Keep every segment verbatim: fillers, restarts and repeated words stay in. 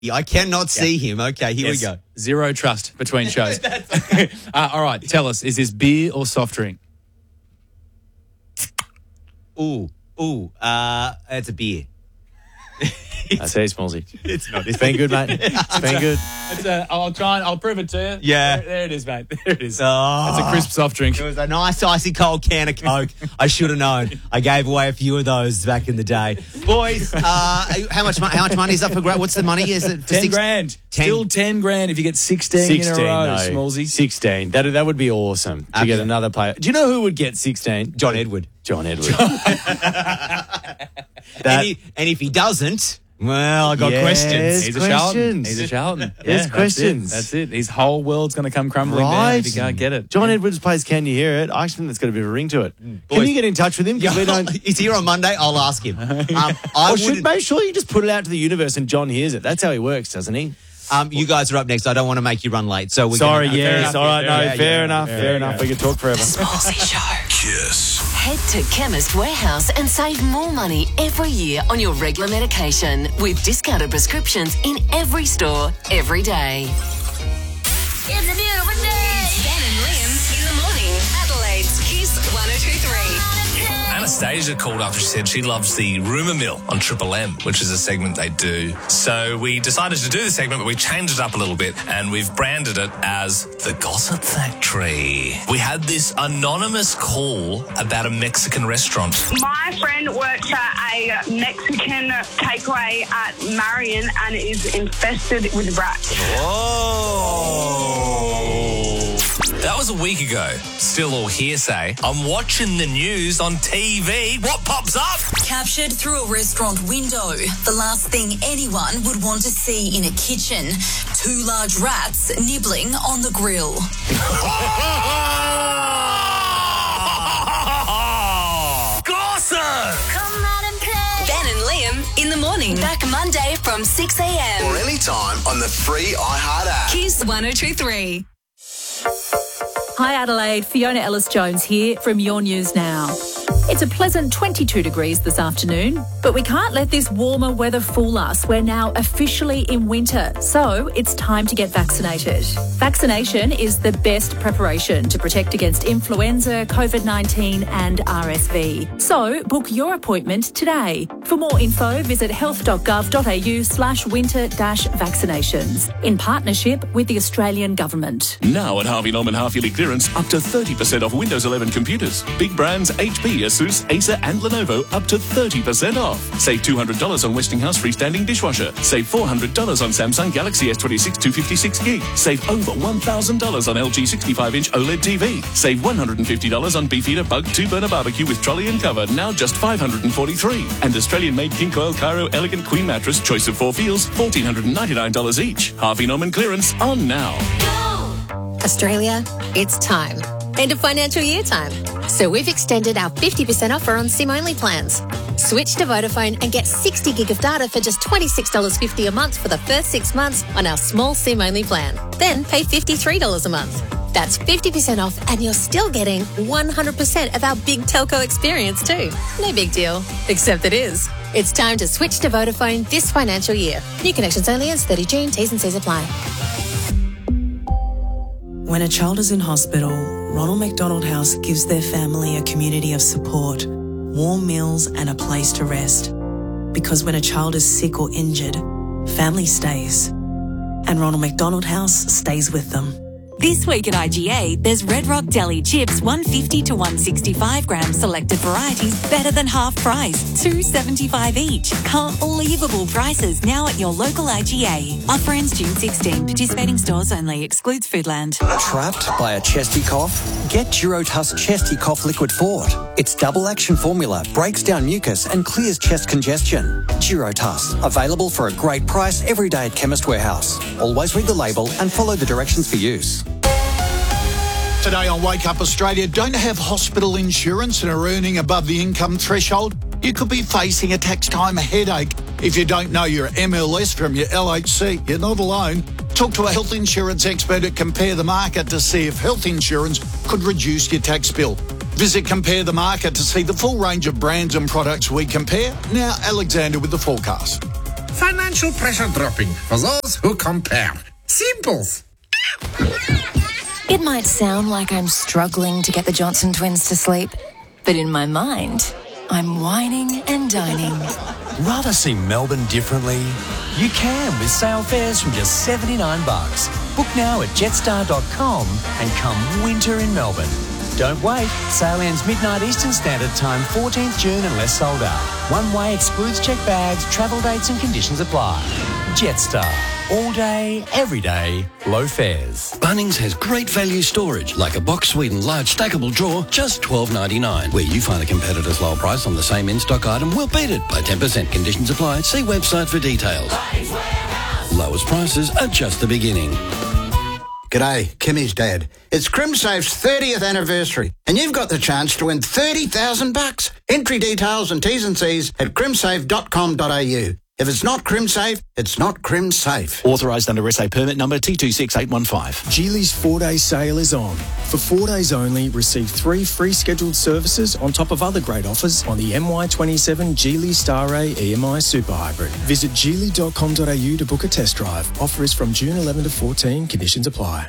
Yeah, I cannot see him. Okay, here Yes. we go. Zero trust between shows. uh, all right, tell us, is this beer or soft drink? Ooh, ooh, uh, it's a beer. I see, Smallsy. It's not. It's been good, mate. It's been good. It's a, I'll try and I'll prove it to you. Yeah. There, there it is, mate. There it is. Oh. It's a crisp soft drink. It was a nice icy cold can of Coke. I should have known. I gave away a few of those back in the day. Boys, uh, how much money? How much money is up for grab? What's the money? Is it for Ten six- grand. Ten. Still ten grand if you get sixteen, Sixteen, in a row, no. Smallsy. Sixteen. That that would be awesome to Okay. get another player. Do you know who would get sixteen? John Edward. John Edward. and, he, and if he doesn't, well, I got Yes. questions. He's a questions. charlatan. He's a charlatan. There's Yeah, that's it. questions. That's it. His whole world's going to come crumbling down if you can't get it. John Yeah. Edwards plays Can You Hear It? I actually think that's got a bit of a ring to it. Can Boys. you get in touch with him? 'Cause we don't. He's here on Monday. I'll ask him. Um, I Or should wouldn't- make sure you just put it out to the universe and John hears it. That's how he works, doesn't he? um, you guys are up next. I don't want to make you run late. So we're Sorry, gonna, yes. enough. All right, no, Yeah, fair yeah, enough, yeah, fair yeah. enough. We can talk forever. Smallsy Show. Kiss. Head to Chemist Warehouse and save more money every year on your regular medication with discounted prescriptions in every store, every day. It's a beautiful day. Dan and Liam in the morning. Adelaide's Kiss one oh two three. Anastasia called up and she said she loves the Rumour Mill on Triple M, which is a segment they do. So we decided to do the segment, but we changed it up a little bit and we've branded it as the Gossip Factory. We had this anonymous call about a Mexican restaurant. My friend works at a Mexican takeaway at Marion and is infested with rats. That was a week ago. Still all hearsay. I'm watching the news on T V. What pops up? Captured through a restaurant window. The last thing anyone would want to see in a kitchen. Two large rats nibbling on the grill. Gossip! Come out and play. Dan and Liam in the morning. Back Monday from six a.m. Or anytime on the free iHeart app. Kiss one oh two three. Hi Adelaide, Fiona Ellis-Jones here from Your News Now. It's a pleasant twenty-two degrees this afternoon, but we can't let this warmer weather fool us. We're now officially in winter, so it's time to get vaccinated. Vaccination is the best preparation to protect against influenza, COVID nineteen and R S V. So book your appointment today. For more info, visit health.gov.au slash winter dash vaccinations in partnership with the Australian Government. Now at Harvey Norman half-yearly clearance, up to thirty percent off Windows eleven computers. Big brands H P, Asus, Acer and Lenovo up to thirty percent off. Save two hundred dollars on Westinghouse freestanding dishwasher. Save four hundred dollars on Samsung Galaxy S twenty-six two fifty-six gig. Save over one thousand dollars on L G sixty-five inch OLED T V. Save one hundred fifty dollars on Beefeater Bug two burner barbecue with trolley and cover, now just five hundred forty-three dollars. And Australian-made King Coil Cairo Elegant Queen Mattress, choice of four feels, one thousand four hundred ninety-nine dollars each. Harvey Norman clearance on now. Australia, it's time. End of financial year time. So we've extended our fifty percent offer on SIM-only plans. Switch to Vodafone and get sixty gig of data for just twenty-six dollars fifty a month for the first six months on our small SIM-only plan. Then pay fifty-three dollars a month. That's fifty percent off and you're still getting one hundred percent of our big telco experience too. No big deal, except it is. It's time to switch to Vodafone this financial year. New connections only ends thirty June. T's and C's apply. When a child is in hospital, Ronald McDonald House gives their family a community of support, warm meals and a place to rest. Because when a child is sick or injured, family stays. And Ronald McDonald House stays with them. This week at I G A, there's Red Rock Deli chips, one fifty to one sixty-five gram selected varieties, better than half price, two seventy-five each. Unbelievable prices now at your local I G A. Offer ends June sixteenth. Participating stores only. Excludes Foodland. Trapped by a chesty cough? Get Durotuss Chesty Cough Liquid Fort. Its double action formula breaks down mucus and clears chest congestion. Durotuss, available for a great price every day at Chemist Warehouse. Always read the label and follow the directions for use. Today on Wake Up Australia, don't have hospital insurance and are earning above the income threshold? You could be facing a tax time headache. If you don't know your M L S from your L H C, you're not alone. Talk to a health insurance expert at Compare the Market to see if health insurance could reduce your tax bill. Visit Compare the Market to see the full range of brands and products we compare. Now, Alexander with the forecast. Financial pressure dropping for those who compare. Simples. It might sound like I'm struggling to get the Johnson twins to sleep, but in my mind, I'm whining and dining. Rather see Melbourne differently? You can with sale fares from just seventy-nine bucks. Book now at jetstar dot com and come winter in Melbourne. Don't wait. Sale ends midnight Eastern Standard Time, fourteenth June unless sold out. One way excludes check bags, travel dates and conditions apply. Jetstar. All day, every day, low fares. Bunnings has great value storage, like a box Sweden large stackable drawer, just twelve ninety-nine. Where you find a competitor's lower price on the same in-stock item, we'll beat it by ten percent. Conditions apply. See website for details. Lowest prices are just the beginning. G'day, Kimmy's dad. It's CrimSafe's thirtieth anniversary, and you've got the chance to win thirty thousand bucks. Entry details and T's and C's at crimsafe dot com dot a u. If it's not CrimSafe, it's not CrimSafe. Authorised under S A permit number T two six eight one five. Geely's four-day sale is on. For four days only, receive three free scheduled services on top of other great offers on the M Y twenty-seven Geely Star A E M I Super Hybrid. Visit geely dot com dot a u to book a test drive. Offer is from June eleventh to fourteen. Conditions apply.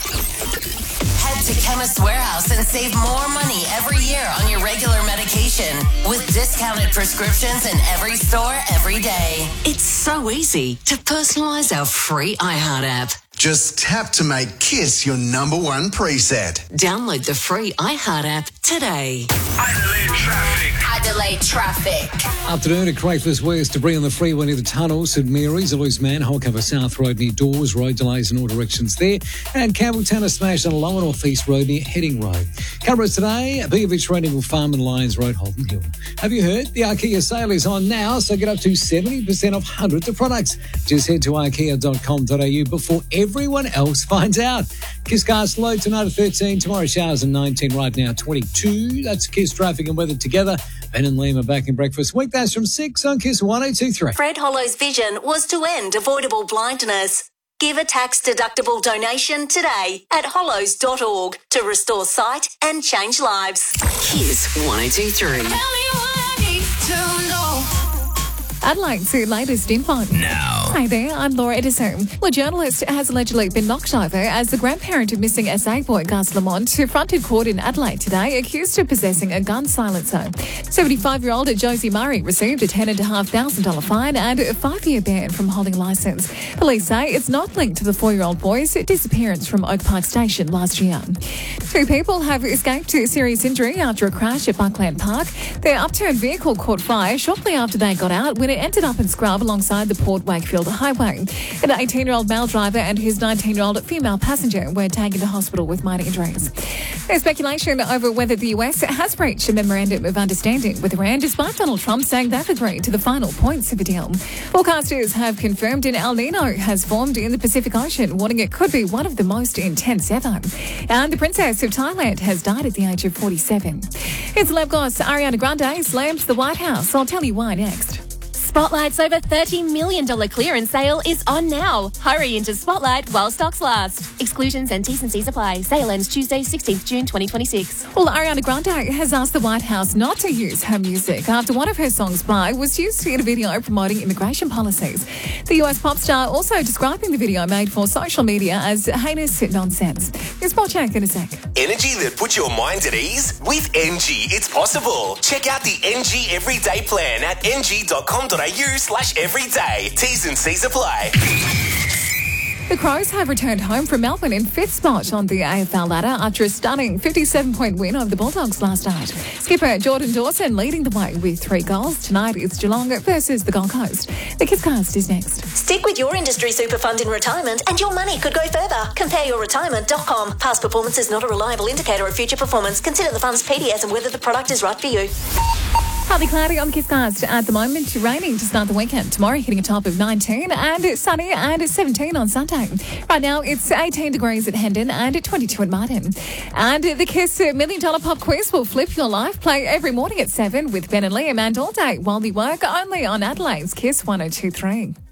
Head to Chemist Warehouse and save more money every year on your regular medication with discounted prescriptions in every store every day. It's so easy to personalise our free iHeart app. Just tap to make KISS your number one preset. Download the free iHeart app today. Adelaide traffic. Adelaide traffic. Afternoon at Craigslist West, debris on the freeway near the tunnel. St Mary's, a loose manhole cover South Road near Dawes. Road delays in all directions there. And Campbelltown, a smash on Lower North East Road near Heading Road. Cameras today, Beaverich Road, Eagle Farm and Lions Road, Holden Hill. Have you heard? The IKEA sale is on now, so get up to seventy percent off hundreds of products. Just head to ikea dot com dot a u before everyone else finds out. Kiss cars low tonight at thirteen, tomorrow showers and nineteen, right now twenty-two. That's Kiss traffic and weather together. Ben and Liam are back in breakfast weekdays from six on Kiss one oh two three. Fred Hollow's vision was to end avoidable blindness. Give a tax-deductible donation today at hollows dot org to restore sight and change lives. Kiss one oh two three. Adelaide's latest info. Now. Hi there, I'm Laura Edison. Well, a journalist has allegedly been knocked over as the grandparent of missing S A boy Gus Lamont fronted court in Adelaide today, accused of possessing a gun silencer. seventy-five-year-old Josie Murray received a ten thousand five hundred dollars fine and a five-year ban from holding a licence. Police say it's not linked to the four-year-old boy's disappearance from Oak Park Station last year. Two people have escaped serious injury after a crash at Buckland Park. Their upturned vehicle caught fire shortly after they got out when it ended up in scrub alongside the Port Wakefield Highway. An eighteen-year-old male driver and his nineteen-year-old female passenger were taken to hospital with minor injuries. There's speculation over whether the U S has breached a memorandum of understanding with Iran, despite Donald Trump saying they've agreed to the final points of a deal. Forecasters have confirmed an El Nino has formed in the Pacific Ocean, warning it could be one of the most intense ever. And the Princess of Thailand has died at the age of forty-seven. It's Levgos. Ariana Grande slams the White House. I'll tell you why next. Spotlight's over thirty million dollars clearance sale is on now. Hurry into Spotlight while stocks last. Exclusions and T's and C's apply. Sale ends Tuesday, sixteenth June twenty twenty-six. Well, Ariana Grande has asked the White House not to use her music after one of her songs, Bye, was used in a video promoting immigration policies. The U S pop star also describing the video made for social media as heinous nonsense. Here's more check in a sec. Energy that puts your mind at ease? With N G, it's possible. Check out the N G Everyday Plan at n g dot com dot a u slash everyday. T's and C's apply. The Crows have returned home from Melbourne in fifth spot on the A F L ladder after a stunning fifty-seven point win over the Bulldogs last night. Skipper Jordan Dawson leading the way with three goals. Tonight it's Geelong versus the Gold Coast. The Kidscast is next. Stick with your industry super fund in retirement and your money could go further. compare your retirement dot com. Past performance is not a reliable indicator of future performance. Consider the fund's P D S and whether the product is right for you. Partly cloudy on the Kidscast at the moment. Raining to start the weekend. Tomorrow hitting a top of nineteen and sunny and seventeen on Sunday. Right now it's eighteen degrees at Hendon and twenty-two at Martin. And the Kiss Million Dollar Pop Quiz will flip your life. Play every morning at seven with Ben and Liam and all day while we work only on Adelaide's Kiss one oh two three.